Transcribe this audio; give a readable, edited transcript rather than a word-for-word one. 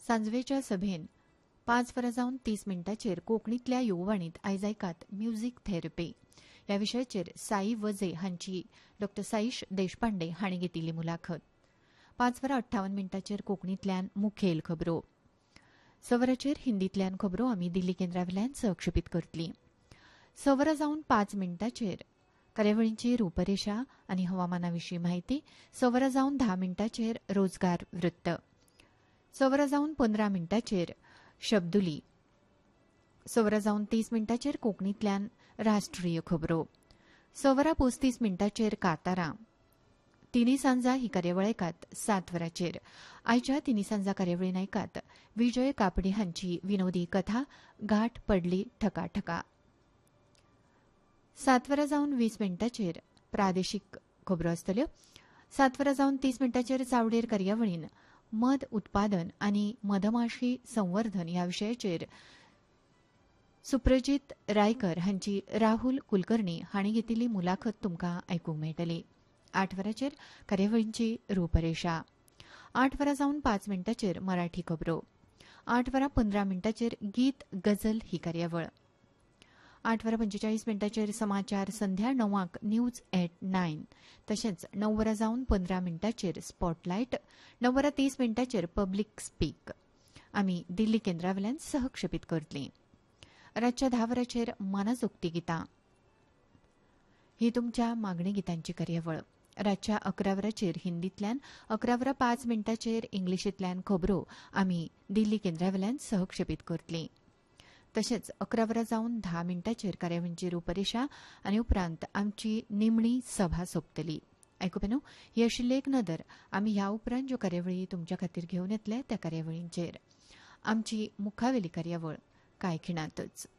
सांजवेच्या सभेन 5:30 कोंकणीतल्या युवाणीत आयज ऐकात music therapy ह्या विशयाचेर साई वजे हांची डॉ साईश देशपांडे हांणी घेतिल्ली मुलाखत. 5:58 कोंकणीतल्यान मुखेल खबरो. सवराचेर हिंदीतल्यान खबरो आमी दिल्ली केंद्रावेल्यान सहक्षेपीत करतली. 5:05 कार्यावळींची रूपरेषा आनी हवामानाविशीं माहिती. 10:10 रोजगार वृत्त. 15:15 शब्दुली. 30 कोंकणीतल्यान राष्ट्रीय खबरो. 35 कातारां. तिनी सांजा ही कार्यावळ ऐकात 7 वरांचेर. आयच्या तिनी सांजा कार्यावळीन ऐकात विजय कापडी हांची विनोदी कथा गाठ पडली ठकाठका. 7:20 प्रादेशीक खबरो आसतल्यो. 7:30 चावडेर कार्यावळीन मध उत्पादन आनी मधमाशी संवर्धन ह्या विशयाचेर सुप्रजीत रायकर हांची राहुल कुलकर्णी हांणी घेतिल्ली मुलाखत तुमकां आयकूंक मेळटली. 8 वरांचेर कार्यावळींची रूपरेषा. 8:05 मराठी खबरो. 8:15 गीत गझल ही कार्यावळ. 8:45 समाचार संध्या 9 न्यूज एट 9. तशेंच 9:15 स्पॉटलायट. 9:30 पब्लीक स्पीक आमी दिल्ली केंद्रावेल्यान सहक्षेपीत करतली. रातच्या 10 वरांचेर मनाजोगती गितां ही तुमच्या मागणी गितांची कार्यावळ. रातच्या 11 वरांचेर हिंदीतल्यान 11:05 इंग्लिशींतल्यान खबरो आमी दिल्ली केंद्रावेल्यान सहक्षेपीत करतली. तशेंच 11:10 कार्यावळींची रूपरेषा आनी उपरांत आमची निमणी सभा सोंपतली. आयकुपेनो, ही आशिल्ली एक नदर आमी ह्या उपरांत ज्यो कार्यावळी तुमच्या खातीर घेवन येतले त्या कार्यावळींचेर. आमची मुखावेली कार्यावळ कांय खिणातच.